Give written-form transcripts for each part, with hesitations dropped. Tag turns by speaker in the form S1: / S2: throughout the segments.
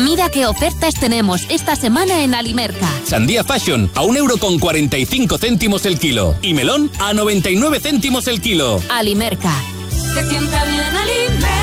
S1: Mira qué ofertas tenemos esta semana en Alimerca.
S2: Sandía Fashion a 1,45 € el kilo. Y melón a 99 céntimos el kilo.
S1: Alimerca.
S3: Te sienta bien Alimerca.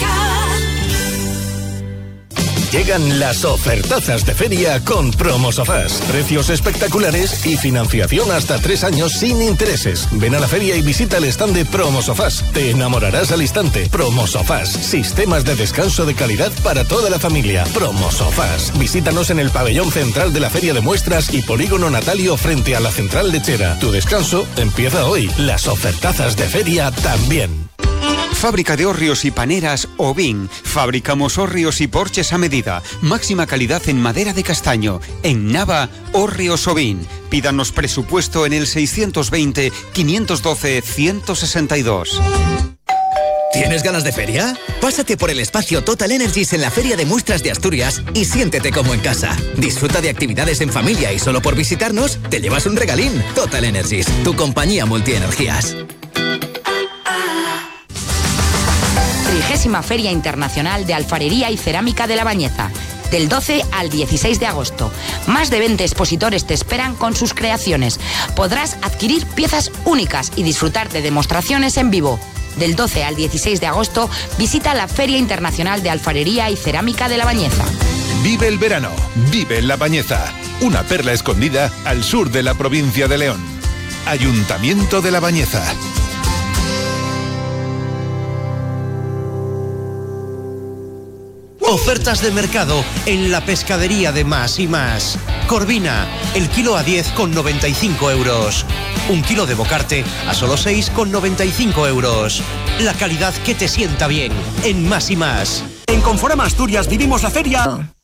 S4: Llegan las ofertazas de feria con Promosofás. Precios espectaculares y financiación hasta 3 años sin intereses. Ven a la feria y visita el stand de Promosofás. Te enamorarás al instante. Promosofás. Sistemas de descanso de calidad para toda la familia. Promosofás. Visítanos en el pabellón central de la Feria de Muestras y Polígono Natalio frente a la Central Lechera. Tu descanso empieza hoy. Las ofertazas de feria también.
S5: Fábrica de hórreos y paneras Ovin. Fabricamos hórreos y porches a medida. Máxima calidad en madera de castaño. En Nava, hórreos Ovin. Pídanos presupuesto en el 620-512-162.
S6: ¿Tienes ganas de feria? Pásate por el espacio Total Energies en la Feria de Muestras de Asturias y siéntete como en casa. Disfruta de actividades en familia y solo por visitarnos te llevas un regalín. Total Energies, tu compañía multienergías.
S7: 30ª Feria Internacional de Alfarería y Cerámica de La Bañeza, del 12 al 16 de agosto. Más de 20 expositores te esperan con sus creaciones. Podrás adquirir piezas únicas y disfrutar de demostraciones en vivo. Del 12 al 16 de agosto, visita la Feria Internacional de Alfarería y Cerámica de La Bañeza.
S8: Vive el verano, vive La Bañeza, una perla escondida al sur de la provincia de León. Ayuntamiento de La Bañeza.
S9: Ofertas de mercado en la pescadería de Más y Más. Corvina, el kilo a 10,95 €. Un kilo de bocarte a solo 6,95 €. La calidad que te sienta bien en Más y Más.
S10: En Conforama Asturias vivimos la feria